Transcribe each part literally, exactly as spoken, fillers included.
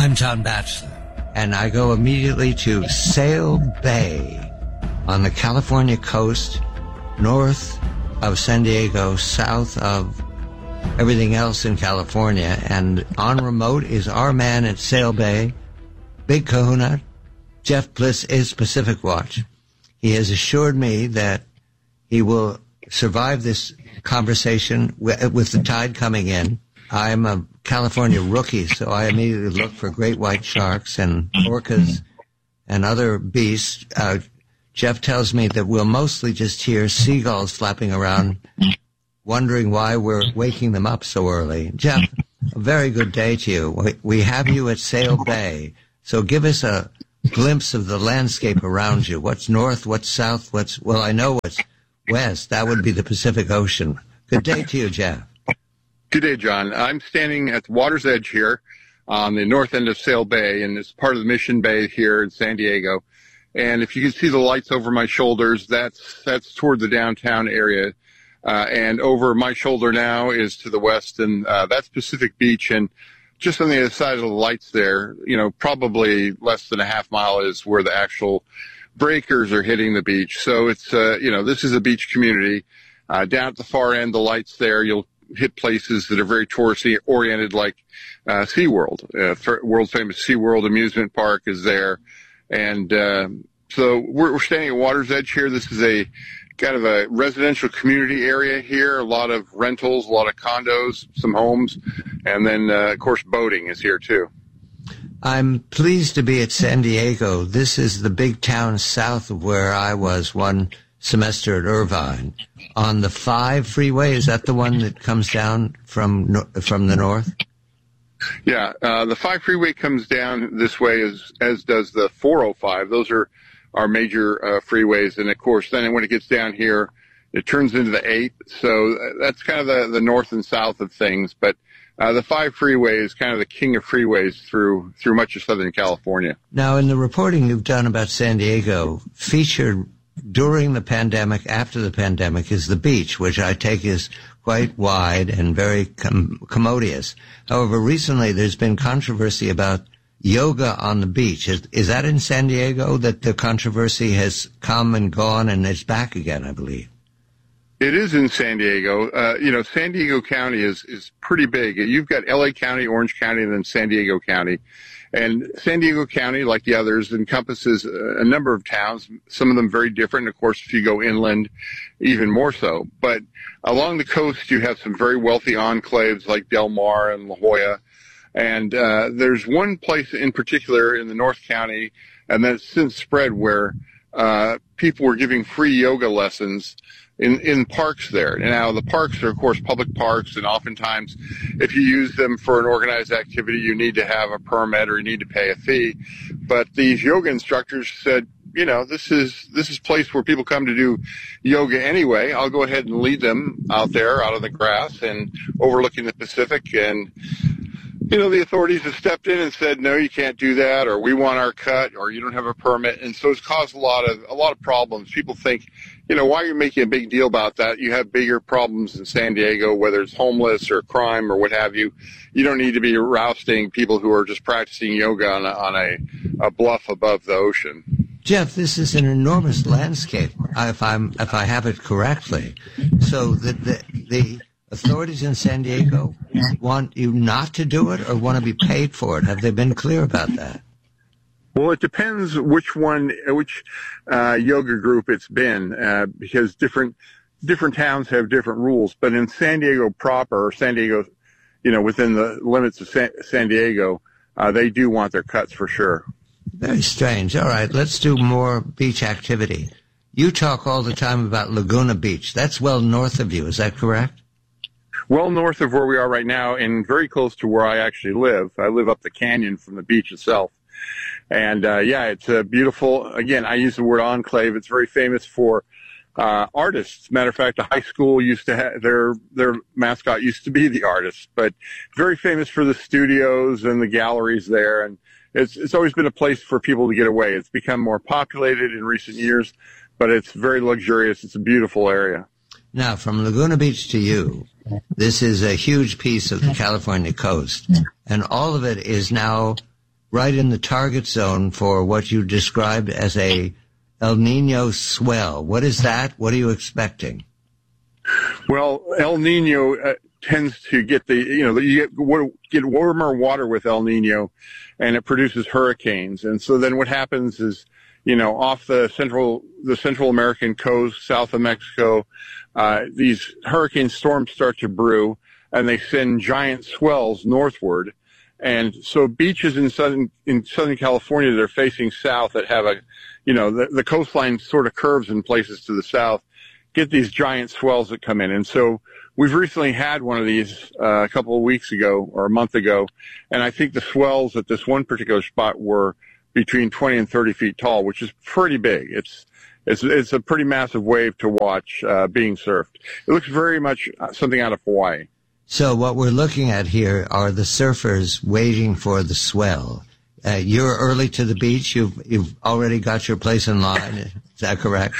I'm John Batchelor. And I go immediately to Sail Bay on the California coast, north of San Diego, south of everything else in California. And on remote is our man at Sail Bay, Big Kahuna. Jeff Bliss is Pacific Watch. He has assured me that he will survive this conversation with the tide coming in. I'm a California rookie, so I immediately look for great white sharks and orcas and other beasts. Uh, Jeff tells me that we'll mostly just hear seagulls flapping around, wondering why we're waking them up so early. Jeff, a very good day to you. We, we have you at Sail Bay, so give us a glimpse of the landscape around you. What's north, what's south, what's, well, I know what's west. That would be the Pacific Ocean. Good day to you, Jeff. Good day, John. I'm standing at the water's edge here on the north end of Sail Bay, and it's part of the Mission Bay here in San Diego. And if you can see the lights over my shoulders, that's that's toward the downtown area. Uh, and over my shoulder now is to the west, and uh, that's Pacific Beach. And just on the other side of the lights there, you know, probably less than a half mile is where the actual breakers are hitting the beach. So it's, uh, you know, this is a beach community. Uh, down at the far end, the lights there, you'll hit places that are very touristy oriented, like uh, SeaWorld. Uh, world famous SeaWorld amusement park is there. And uh, so we're, we're standing at water's edge here. This is a kind of a residential community area here. A lot of rentals, a lot of condos, some homes. And then, uh, of course, boating is here, too. I'm pleased to be at San Diego. This is the big town south of where I was one semester at Irvine. On the five freeway, is that the one that comes down from from the north? Yeah, uh, the five freeway comes down this way, as as does the four oh five. Those are our major uh, freeways, and of course, then when it gets down here, it turns into the eight. So that's kind of the, the north and south of things. But uh, the five freeway is kind of the king of freeways through through much of Southern California. Now, in the reporting you've done about San Diego, featured during the pandemic, after the pandemic, is the beach, which I take is quite wide and very com- commodious. However, recently there's been controversy about yoga on the beach. Is, is that in San Diego that the controversy has come and gone and it's back again, I believe? It is in San Diego. Uh, you know, San Diego County is, is pretty big. You've got L A County, Orange County, and then San Diego County. And San Diego County, like the others, encompasses a number of towns, some of them very different. Of course, if you go inland, even more so. But along the coast, you have some very wealthy enclaves like Del Mar and La Jolla. And uh, there's one place in particular in the North County, and that's since spread, where uh, people were giving free yoga lessons in, in parks there. Now, the parks are, of course, public parks, and oftentimes if you use them for an organized activity, you need to have a permit or you need to pay a fee. But these yoga instructors said, you know, this is this is a place where people come to do yoga anyway. I'll go ahead and lead them out there, out on the grass and overlooking the Pacific. And you know, the authorities have stepped in and said, no, you can't do that, or we want our cut, or you don't have a permit. And so it's caused a lot of a lot of problems. People think, you know, why are you making a big deal about that? You have bigger problems in San Diego, whether it's homeless or crime or what have you. You don't need to be rousting people who are just practicing yoga on a, on a, a bluff above the ocean. Jeff, this is an enormous landscape, if I'm if I have it correctly. So the the, the authorities in San Diego want you not to do it or want to be paid for it? Have they been clear about that? Well, it depends which one, which uh, yoga group it's been, uh, because different different towns have different rules. But in San Diego proper, or San Diego, you know, within the limits of San, San Diego, uh, they do want their cuts for sure. Very strange. All right, let's do more beach activity. You talk all the time about Laguna Beach. That's well north of you. Is that correct? Well north of where we are right now, and very close to where I actually live. I live up the canyon from the beach itself. And, uh, yeah, it's a beautiful, again, I use the word enclave. It's very famous for, uh, artists. Matter of fact, the high school used to have, their, their mascot used to be the artist, but very famous for the studios and the galleries there. And it's, it's always been a place for people to get away. It's become more populated in recent years, but it's very luxurious. It's a beautiful area. Now, from Laguna Beach to you, this is a huge piece of the California coast, and all of it is now right in the target zone for what you described as a El Nino swell. What is that? What are you expecting? Well, El Nino uh, tends to get the, you know, you get, get warmer water with El Nino, and it produces hurricanes. And so then what happens is, you know, off the central, the Central American coast, south of Mexico, uh, these hurricane storms start to brew, and they send giant swells northward. And so beaches in southern, in Southern California that are facing south that have a, you know, the, the coastline sort of curves in places to the south, get these giant swells that come in. And so we've recently had one of these uh, a couple of weeks ago or a month ago, and I think the swells at this one particular spot were between twenty and thirty feet tall, which is pretty big. It's it's it's a pretty massive wave to watch uh, being surfed. It looks very much something out of Hawaii. So what we're looking at here are the surfers waiting for the swell. Uh, you're early to the beach. You've you've already got your place in line. Is that correct?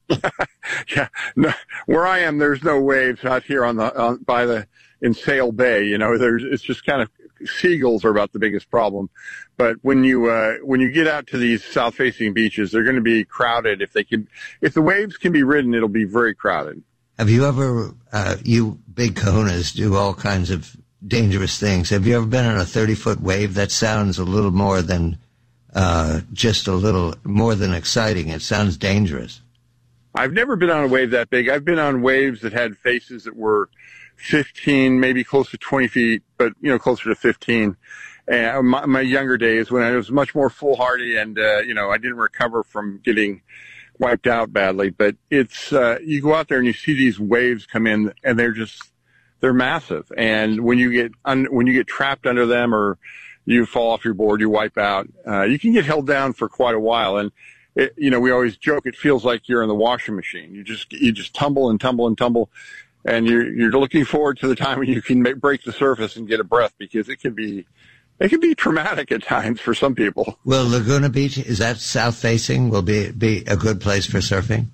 Yeah. No, where I am, there's no waves out here on the on, by the in Sail Bay. You know, there's it's just kind of seagulls are about the biggest problem. But when you uh, when you get out to these south-facing beaches, they're going to be crowded. If they can, if the waves can be ridden, it'll be very crowded. Have you ever, uh, you big kahunas do all kinds of dangerous things. Have you ever been on a thirty-foot wave? That sounds a little more than uh, just a little more than exciting. It sounds dangerous. I've never been on a wave that big. I've been on waves that had faces that were fifteen, maybe close to twenty feet, but, you know, closer to fifteen. And my, my younger days when I was much more foolhardy and, uh, you know, I didn't recover from getting wiped out badly. But it's, uh, you go out there and you see these waves come in and they're just, they're massive. And when you get, un, when you get trapped under them or you fall off your board, you wipe out, uh, you can get held down for quite a while. And, it, you know, we always joke, it feels like you're in the washing machine. You just, you just tumble and tumble and tumble. And you're, you're looking forward to the time when you can make, break the surface and get a breath, because it can be, it can be traumatic at times for some people. Well, Laguna Beach, is that south facing? Will be, be a good place for surfing?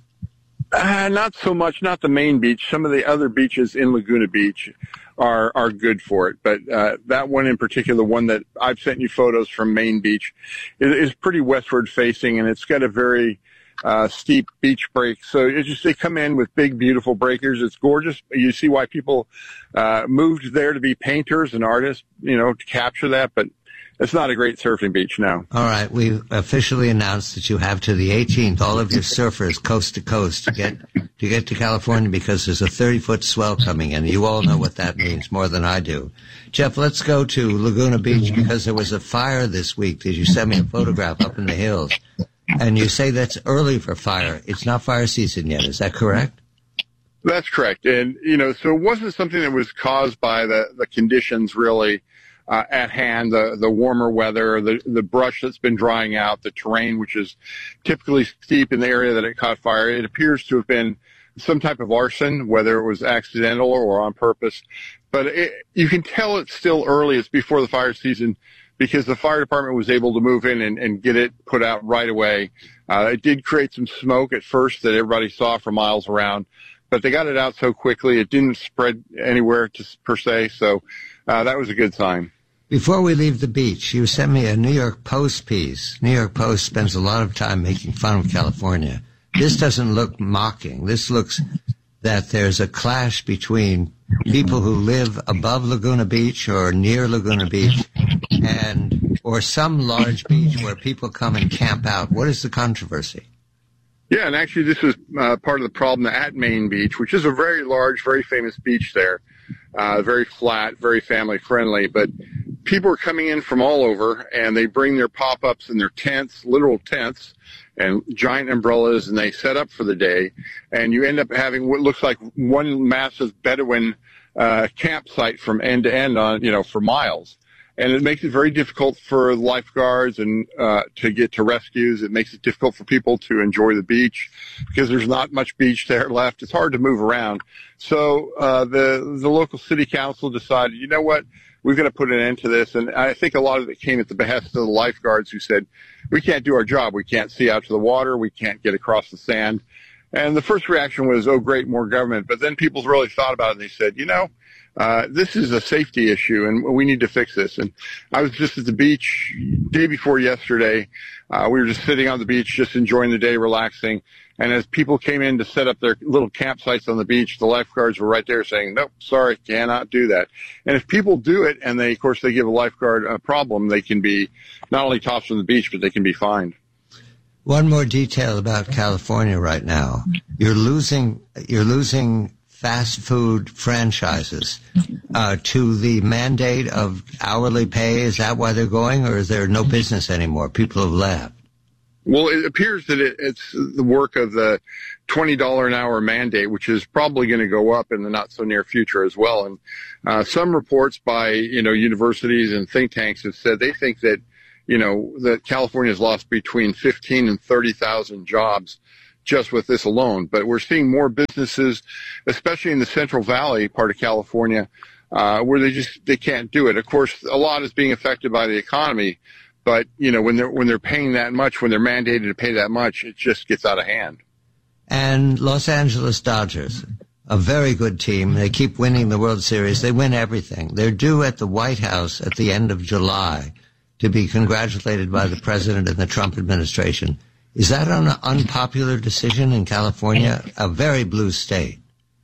Uh, not so much, not the main beach. Some of the other beaches in Laguna Beach are, are good for it. But, uh, that one in particular, the one that I've sent you photos from Main Beach, is, is pretty westward facing, and it's got a very, uh, steep beach break. So it's just, they come in with big, beautiful breakers. It's gorgeous. You see why people, uh, moved there to be painters and artists, you know, to capture that. But it's not a great surfing beach now. All right. We've officially announced that you have to the eighteenth, all of your surfers coast to coast to get, to get to California, because there's a thirty foot swell coming in. You all know what that means more than I do. Jeff, let's go to Laguna Beach, because there was a fire this week. Did you send me a photograph up in the hills? And you say that's early for fire. It's not fire season yet. Is that correct? That's correct. And, you know, so it wasn't something that was caused by the, the conditions really uh, at hand, the, the warmer weather, the, the brush that's been drying out, the terrain, which is typically steep in the area that it caught fire. It appears to have been some type of arson, whether it was accidental or on purpose. But it, you can tell it's still early. It's before the fire season, because the fire department was able to move in and, and get it put out right away. Uh, it did create some smoke at first that everybody saw for miles around, but they got it out so quickly it didn't spread anywhere to, per se, so uh, that was a good sign. Before we leave the beach, you sent me a New York Post piece. New York Post spends a lot of time making fun of California. This doesn't look mocking. This looks that there's a clash between people who live above Laguna Beach or near Laguna Beach and or some large beach where people come and camp out. What is the controversy? Yeah, and actually this is uh, part of the problem at Main Beach, which is a very large, very famous beach there, uh, very flat, very family-friendly. But people are coming in from all over, and they bring their pop-ups and their tents, literal tents, and giant umbrellas, and they set up for the day. And you end up having what looks like one massive Bedouin uh, campsite from end to end on, you know, for miles. And it makes it very difficult for lifeguards and uh, to get to rescues. It makes it difficult for people to enjoy the beach because there's not much beach there left. It's hard to move around. So uh, the the local city council decided, you know what, we've got to put an end to this. And I think a lot of it came at the behest of the lifeguards who said, we can't do our job. We can't see out to the water. We can't get across the sand. And the first reaction was, oh, great, more government. But then people really thought about it and they said, you know, Uh, this is a safety issue, and we need to fix this. And I was just at the beach day before yesterday. Uh, we were just sitting on the beach, just enjoying the day, relaxing. And as people came in to set up their little campsites on the beach, the lifeguards were right there saying, nope, sorry, cannot do that. And if people do it, and they, of course, they give a lifeguard a problem, they can be not only tossed from the beach, but they can be fined. One more detail about California right now. You're losing, you're losing fast food franchises uh, to the mandate of hourly pay. Is that why they're going, or is there no business anymore? People have left. Well, it appears that it, it's the work of the twenty dollars an hour mandate, which is probably going to go up in the not so near future as well. And uh, some reports by, you know, universities and think tanks have said they think that, you know, that California has lost between fifteen and thirty thousand jobs just with this alone. But we're seeing more businesses, especially in the Central Valley part of California, uh, where they just, they can't do it. Of course, a lot is being affected by the economy. But, you know, when they're, when they're paying that much, when they're mandated to pay that much, it just gets out of hand. And Los Angeles Dodgers, a very good team. They keep winning the World Series. They win everything. They're due at the White House at the end of July to be congratulated by the president and the Trump administration. Is that an unpopular decision in California, a very blue state?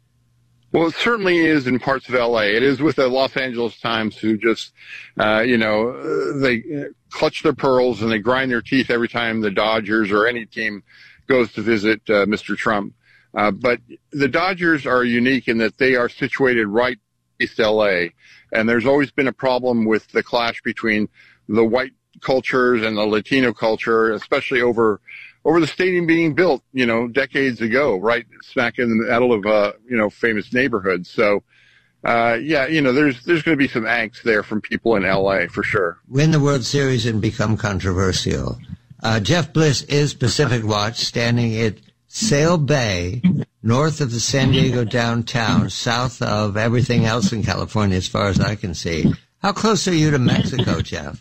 Well, it certainly is in parts of L A. It is with the Los Angeles Times, who just, uh, you know, uh, they clutch their pearls and they grind their teeth every time the Dodgers or any team goes to visit uh, Mister Trump. Uh, but the Dodgers are unique in that they are situated right east L A, and there's always been a problem with the clash between the white cultures and the Latino culture, especially over over the stadium being built, you know, decades ago, right smack in the middle of, uh, you know, famous neighborhoods. So, uh, yeah, you know, there's there's going to be some angst there from people in L A for sure. Win the World Series and become controversial. Uh, Jeff Bliss is Pacific Watch, standing at Sail Bay, north of the San Diego downtown, south of everything else in California, as far as I can see. How close are you to Mexico, Jeff?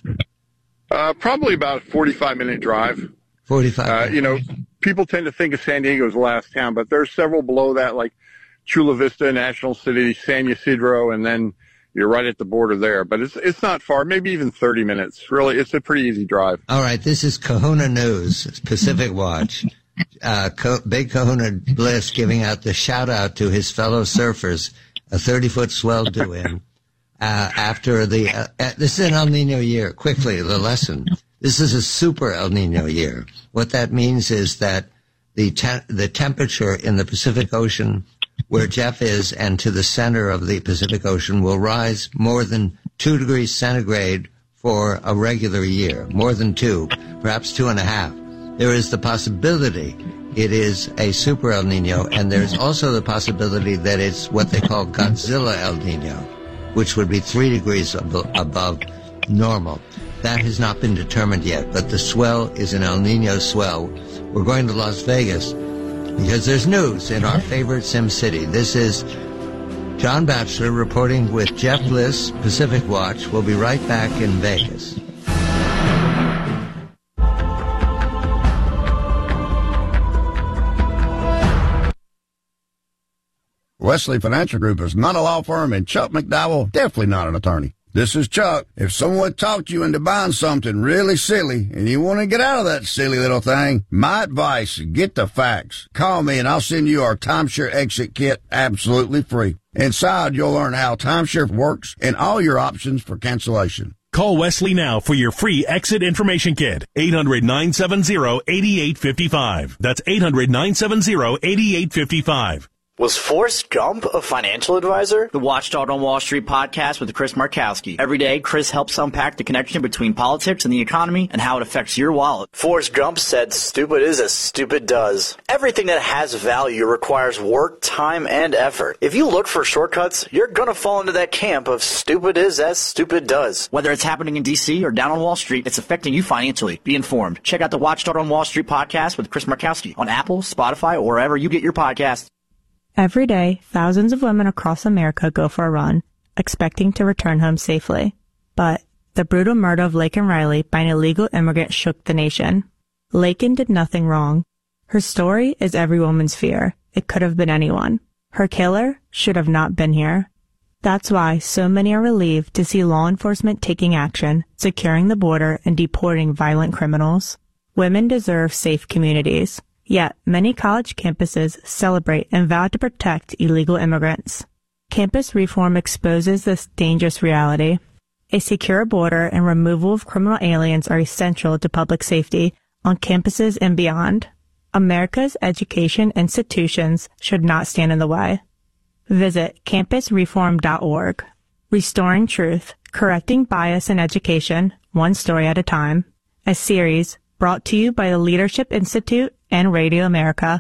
Uh, probably about a forty-five minute drive. forty-five. Uh, you know, people tend to think of San Diego as the last town, but there's several below that, like Chula Vista, National City, San Ysidro, and then you're right at the border there. But it's it's not far, maybe even thirty minutes. Really, it's a pretty easy drive. All right, this is Kahuna News, Pacific Watch. Uh, Co- Big Kahuna Bliss giving out the shout-out to his fellow surfers, a thirty-foot swell due in. Uh, after the, uh, uh, this is an El Nino year. Quickly, the lesson. This is a super El Nino year. What that means is that the te- the temperature in the Pacific Ocean, where Jeff is, and to the center of the Pacific Ocean, will rise more than two degrees centigrade for a regular year. More than two, perhaps two and a half. There is the possibility it is a super El Nino, and there's also the possibility that it's what they call Godzilla El Nino, which would be three degrees ab- above normal. That has not been determined yet, but the swell is an El Nino swell. We're going to Las Vegas because there's news in our favorite Sim City. This is John Batchelor reporting with Jeff Bliss, Pacific Watch. We'll be right back in Vegas. Wesley Financial Group is not a law firm, and Chuck McDowell, definitely not an attorney. This is Chuck. If someone talked you into buying something really silly and you want to get out of that silly little thing, my advice, get the facts. Call me and I'll send you our timeshare exit kit absolutely free. Inside, you'll learn how timeshare works and all your options for cancellation. Call Wesley now for your free exit information kit. eight hundred, nine seven zero, eight eight five five. That's eight hundred, nine seven zero, eight eight five five. Was Forrest Gump a financial advisor? The Watchdog on Wall Street podcast with Chris Markowski. Every day, Chris helps unpack the connection between politics and the economy and how it affects your wallet. Forrest Gump said, stupid is as stupid does. Everything that has value requires work, time, and effort. If you look for shortcuts, you're going to fall into that camp of stupid is as stupid does. Whether it's happening in D C or down on Wall Street, it's affecting you financially. Be informed. Check out the Watchdog on Wall Street podcast with Chris Markowski on Apple, Spotify, or wherever you get your podcasts. Every day, thousands of women across America go for a run, expecting to return home safely. But the brutal murder of Laken Riley by an illegal immigrant shook the nation. Laken did nothing wrong. Her story is every woman's fear. It could have been anyone. Her killer should have not been here. That's why so many are relieved to see law enforcement taking action, securing the border, and deporting violent criminals. Women deserve safe communities. Yet, many college campuses celebrate and vow to protect illegal immigrants. Campus reform exposes this dangerous reality. A secure border and removal of criminal aliens are essential to public safety on campuses and beyond. America's education institutions should not stand in the way. Visit campus reform dot org. Restoring Truth, Correcting Bias in Education, One Story at a Time. A series brought to you by the Leadership Institute and Radio America.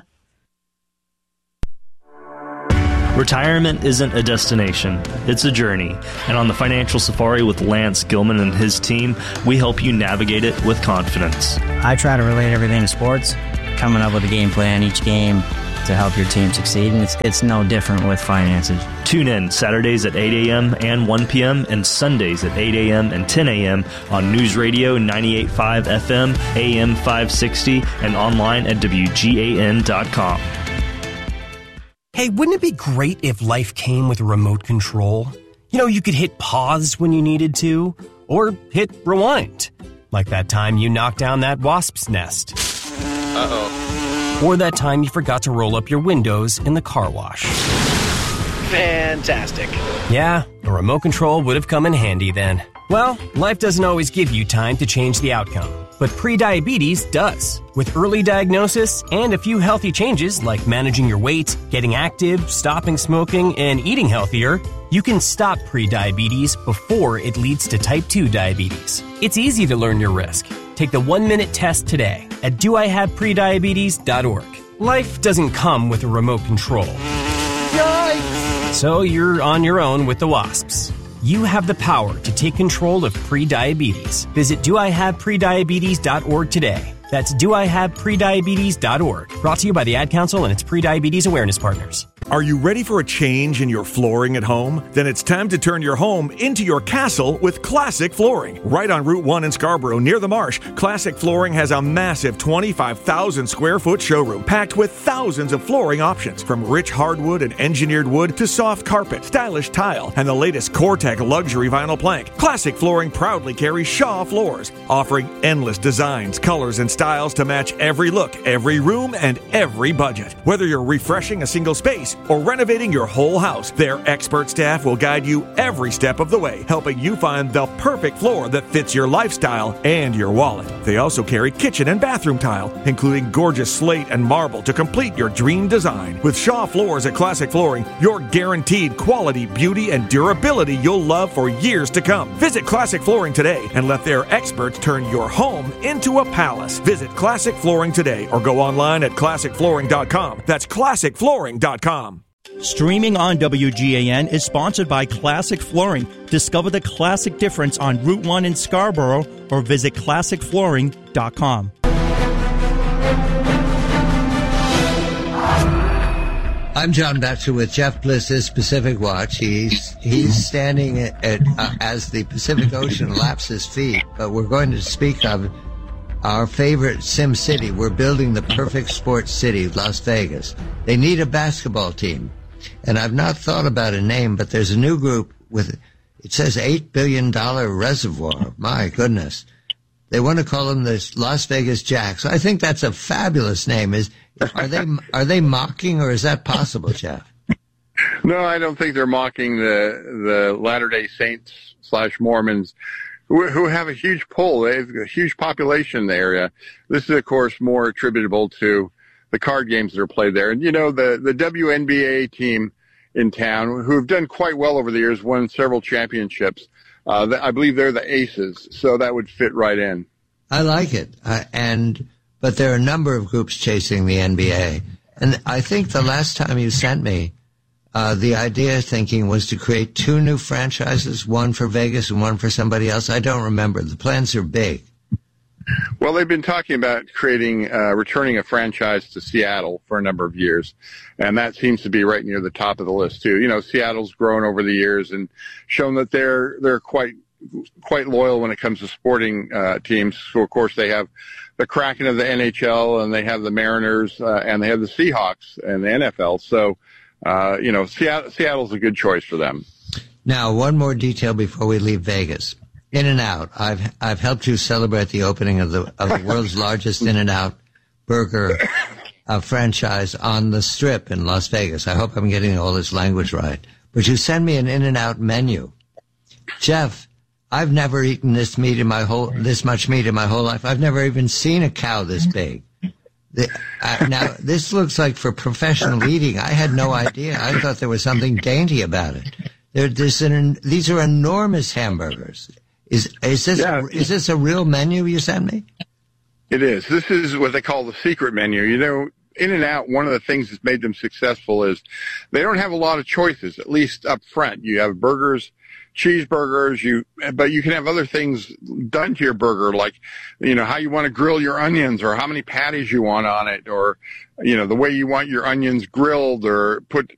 Retirement isn't a destination, it's a journey. And on the Financial Safari with Lance Gilman and his team, we help you navigate it with confidence. I try to relate everything to sports, coming up with a game plan each game to help your team succeed, and it's it's no different with finances. Tune in Saturdays at eight a.m. and one p.m. and Sundays at eight a.m. and ten a.m. on News Radio ninety-eight point five F M, A M five sixty, and online at W G A N dot com. Hey, wouldn't it be great if life came with a remote control? You know, you could hit pause when you needed to, or hit rewind. Like that time you knocked down that wasp's nest. Uh-oh. Or that time you forgot to roll up your windows in the car wash. Fantastic. Yeah, a remote control would have come in handy then. Well, life doesn't always give you time to change the outcome, but prediabetes does. With early diagnosis and a few healthy changes like managing your weight, getting active, stopping smoking, and eating healthier, you can stop prediabetes before it leads to type two diabetes. It's easy to learn your risk. Take the one-minute test today at do I have prediabetes dot org. Life doesn't come with a remote control. Yikes! So you're on your own with the wasps. You have the power to take control of prediabetes. Visit do I have prediabetes dot org today. That's do I have prediabetes dot org. Brought to you by the Ad Council and its Prediabetes Awareness Partners. Are you ready for a change in your flooring at home? Then it's time to turn your home into your castle with Classic Flooring. Right on Route one in Scarborough, near the marsh, Classic Flooring has a massive twenty-five thousand square foot showroom packed with thousands of flooring options, from rich hardwood and engineered wood to soft carpet, stylish tile, and the latest Core-Tech luxury vinyl plank. Classic Flooring proudly carries Shaw floors, offering endless designs, colors, and styles to match every look, every room, and every budget. Whether you're refreshing a single space or renovating your whole house, their expert staff will guide you every step of the way, helping you find the perfect floor that fits your lifestyle and your wallet. They also carry kitchen and bathroom tile, including gorgeous slate and marble to complete your dream design. With Shaw Floors at Classic Flooring, you're guaranteed quality, beauty, and durability you'll love for years to come. Visit Classic Flooring today and let their experts turn your home into a palace. Visit Classic Flooring today or go online at classic flooring dot com. That's classic flooring dot com. Streaming on W G A N is sponsored by Classic Flooring. Discover the classic difference on Route one in Scarborough or visit classic flooring dot com. I'm John Batchelor with Jeff Bliss's Pacific Watch. He's he's standing at, at uh, as the Pacific Ocean laps his feet. But we're going to speak of our favorite Sim City. We're building the perfect sports city, Las Vegas. They need a basketball team. And I've not thought about a name, but there's a new group with, it says eight billion dollars reservoir. My goodness. They want to call them the Las Vegas Jacks. I think that's a fabulous name. Is Are they are they mocking, or is that possible, Jeff? No, I don't think they're mocking the, the Latter-day Saints slash Mormons, who, who have a huge pull. They have a huge population in the area. This is, of course, more attributable to the card games that are played there. And, you know, the, the W N B A team in town, who have done quite well over the years, won several championships. Uh, I believe they're the Aces, so that would fit right in. I like it. Uh, and but there are a number of groups chasing the N B A. And I think the last time you sent me, uh, the idea thinking was to create two new franchises, one for Vegas and one for somebody else. I don't remember. The plans are big. Well, they've been talking about creating, uh, returning a franchise to Seattle for a number of years, and that seems to be right near the top of the list too. You know, Seattle's grown over the years and shown that they're they're quite quite loyal when it comes to sporting uh, teams. So, of course, they have the Kraken of the N H L, and they have the Mariners, uh, and they have the Seahawks and the N F L. So, uh, you know, Seattle, Seattle's a good choice for them. Now, one more detail before we leave Vegas. In-N-Out. I've I've helped you celebrate the opening of the of the world's largest In-N-Out burger uh, franchise on the Strip in Las Vegas. I hope I'm getting all this language right. But you send me an In-N-Out menu. Jeff, I've never eaten this meat in my whole this much meat in my whole life. I've never even seen a cow this big. The, uh, now, this looks like for professional eating. I had no idea. I thought there was something dainty about it. There, this an, these are enormous hamburgers. Is is this yeah. is this a real menu you send me? It is. This is what they call the secret menu. You know, In-N-Out, one of the things that's made them successful is they don't have a lot of choices, at least up front. You have burgers, cheeseburgers, you, but you can have other things done to your burger, like, you know, how you want to grill your onions or how many patties you want on it, or, you know, the way you want your onions grilled or put